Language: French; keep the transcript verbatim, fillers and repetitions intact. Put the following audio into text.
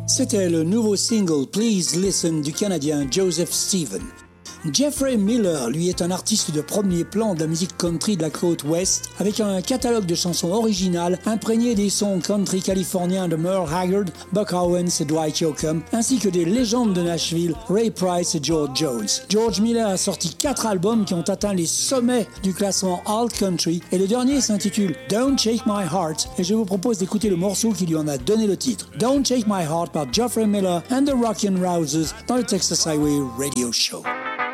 C'était le nouveau single Please Listen du Canadien Joseph Stephen. Jeffrey Miller, lui, est un artiste de premier plan de la musique country de la côte ouest, avec un catalogue de chansons originales imprégné des sons country californiens de Merle Haggard, Buck Owens et Dwight Yoakam, ainsi que des légendes de Nashville, Ray Price et George Jones. George Miller a sorti quatre albums qui ont atteint les sommets du classement alt country, et le dernier s'intitule Don't Shake My Heart, et je vous propose d'écouter le morceau qui lui en a donné le titre, Don't Shake My Heart par Jeffrey Miller and the Rockin' Rousers dans le Texas Highway Radio Show.